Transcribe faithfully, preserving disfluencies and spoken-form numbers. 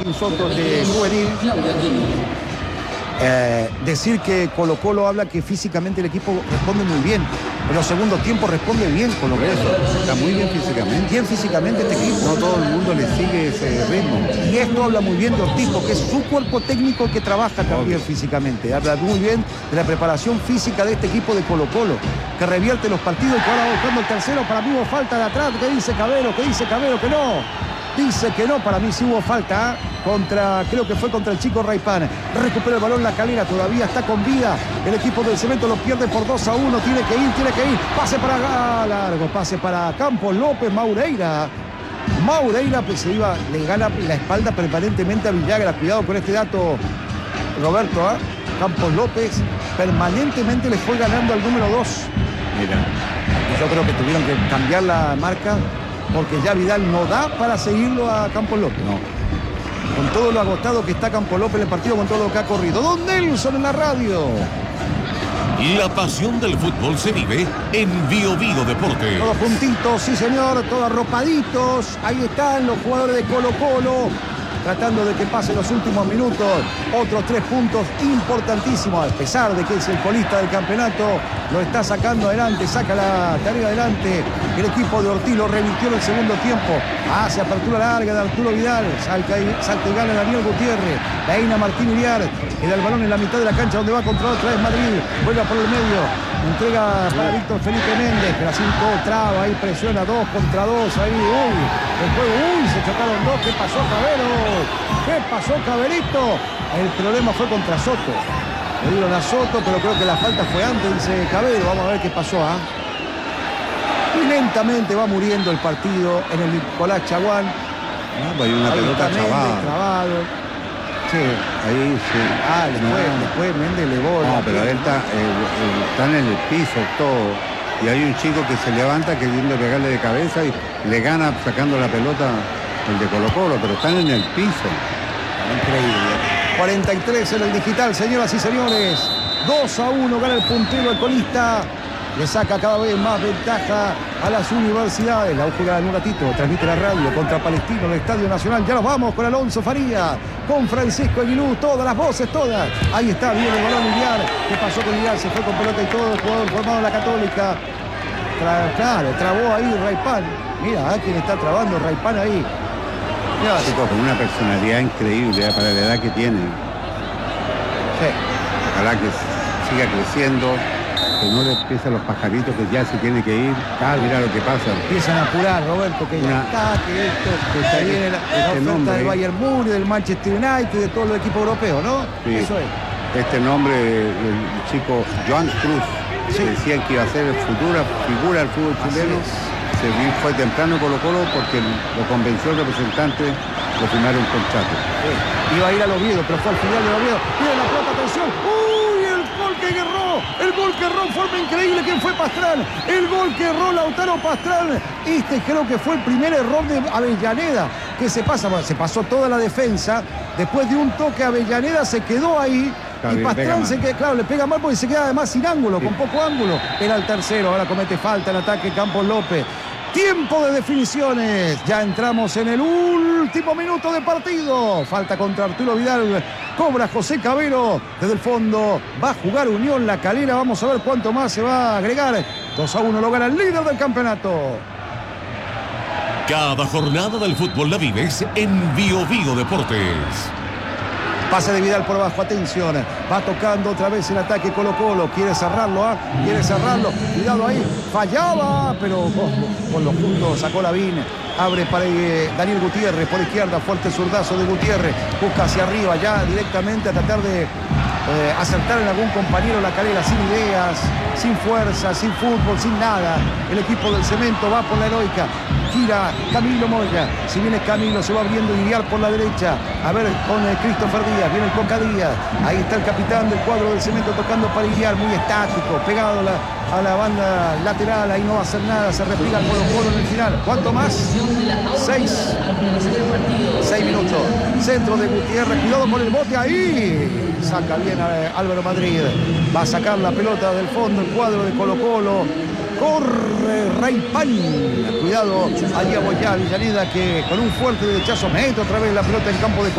Martín Soto de juvenil. Eh, decir que Colo Colo habla que físicamente el equipo responde muy bien. En los segundos tiempos responde bien Colo Colo. Está muy bien físicamente. Bien físicamente este equipo. No todo el mundo le sigue ese ritmo. Y esto habla muy bien de Ortiz, porque es su cuerpo técnico el que trabaja también Obvio. físicamente. Habla muy bien de la preparación física de este equipo de Colo Colo, que revierte los partidos y que ahora va buscando el tercero. Para mí hubo falta de atrás. ¿Qué dice Cabero? ¿Qué dice Cabero? Que no. Dice que no, para mí sí hubo falta, ¿eh? contra, creo que fue contra el chico Raipán. Recupera el balón La Calera, todavía está con vida. El equipo del Cemento lo pierde por dos a uno. Tiene que ir, tiene que ir. Pase para ah, largo, pase para Campos López, Maureira. Maureira pues, se iba, le gana la espalda permanentemente a Villagra. Cuidado con este dato, Roberto. ¿eh? Campos López permanentemente le fue ganando al número dos. Mira. Yo creo que tuvieron que cambiar la marca, porque ya Vidal no da para seguirlo a Campos López. No. Con todo lo agotado que está Campos López en el partido, con todo lo que ha corrido. Don Nelson en la radio. La pasión del fútbol se vive en Bio Bio Deportes. Todos juntitos, sí señor, todos arropaditos. Ahí están los jugadores de Colo Colo, tratando de que pasen los últimos minutos. Otros tres puntos importantísimos, a pesar de que es el colista del campeonato, lo está sacando adelante, saca la tarea adelante. El equipo de Ortiz lo revirtió en el segundo tiempo. Hace apertura larga de Arturo Vidal, salta y, salta y gana Daniel Gutiérrez. Laína Martín Uriar, queda el balón en la mitad de la cancha donde va a controlar otra vez Madrid. Vuelve por el medio, entrega para Víctor Felipe Méndez, que la cinco traba, ahí presiona dos contra dos, ahí, uy, el juego, uy, se chocaron dos. ¿Qué pasó, Cabero? ¿Qué pasó, Caberito? El problema fue contra Soto. Le dieron a Soto, pero creo que la falta fue antes, dice Cabero. Vamos a ver qué pasó, ¿ah? ¿eh? Y lentamente va muriendo el partido en el Nicolás Chaguán. No, hay una pelota chavada. Trabado. Sí. Ahí sí. Ah, después, no. después Méndez le bola. No, pero él está, él, él, están en el piso todo. Y hay un chico que se levanta queriendo pegarle de cabeza y le gana sacando la pelota el de Colo Colo, pero están en el piso. Increíble. cuarenta y tres en el digital, señoras y señores. dos a uno gana el puntero, el colista. Le saca cada vez más ventaja a las universidades. La U juega en un ratito, transmite la radio contra Palestino en el Estadio Nacional. Ya nos vamos con Alonso Faría, con Francisco Aguilú, todas las voces, todas. Ahí está, viene el balón Iliar. ¿Qué pasó con Iliar? Se fue con pelota y todo, el jugador formado en la Católica. Tra claro, trabó ahí Raipán. Mira, ¿eh? ¿Quién está trabando? Raipán ahí. Mira, chico, con una personalidad increíble ¿eh? para la edad que tiene. Sí. Ojalá que siga creciendo, que no le empiecen a los pajaritos que ya se tiene que ir. Ah, mira lo que pasa. Empiezan a apurar, Roberto, que ya está, que esto, que está bien la, la este oferta nombre, del Bayern Múnich, del Manchester United, de todos los equipos europeos, ¿no? Sí. Eso es. Este nombre, el chico Joan Cruz, sí. decían que iba a ser el futuro figura del fútbol chileno. Se fue temprano Colo Colo porque lo convenció el representante de firmar un contrato. Sí. Iba a ir al Oviedo, pero fue al final del Oviedo. Mira la pelota, atención. ¡Uy! El gol que erró. El gol que erró en forma increíble. ¿Quién fue Pastrán? El gol que erró Lautaro Pastrán. Este creo que fue el primer error de Avellaneda. Que se pasa, bueno, se pasó toda la defensa. Después de un toque Avellaneda se quedó ahí. Claro, y Pastrán se queda, claro, le pega mal porque se queda además sin ángulo, sí. con poco ángulo. Era el tercero, ahora comete falta el ataque Campos López. Tiempo de definiciones. Ya entramos en el último minuto de partido. Falta contra Arturo Vidal. Cobra José Cabero. Desde el fondo va a jugar Unión La Calera. Vamos a ver cuánto más se va a agregar. dos a uno lo gana el líder del campeonato. Cada jornada del fútbol la vives en Bio Bio Deportes. Pase de Vidal por abajo, atención. Va tocando otra vez el ataque Colo Colo. Quiere cerrarlo, ¿ah? ¿eh? Quiere cerrarlo. Cuidado ahí. Fallaba, pero con, con los puntos sacó Lavín. Abre para eh, Daniel Gutiérrez por izquierda. Fuerte zurdazo de Gutiérrez. Busca hacia arriba ya directamente a tratar de eh, acertar en algún compañero La Calera. Sin ideas, sin fuerza, sin fútbol, sin nada. El equipo del Cemento va por la heroica. Gira Camilo Moya. Si viene Camilo, se va abriendo Iriar por la derecha. A ver con eh, Christopher Díaz. Viene el Coca Díaz. Ahí está el capitán del cuadro del Cemento tocando para Iriar. Muy estático. Pegado a la, a la banda lateral. Ahí no va a hacer nada. Se repliega el Colo Colo en el final. ¿Cuánto más? Seis. Seis minutos. Centro de Gutiérrez. Cuidado con el bote ahí. Saca bien a Álvaro Madrid. Va a sacar la pelota del fondo el cuadro de Colo Colo. Corre Raipán. Cuidado allí a Boyá, Villaneda, que con un fuerte derechazo mete otra vez la pelota en campo de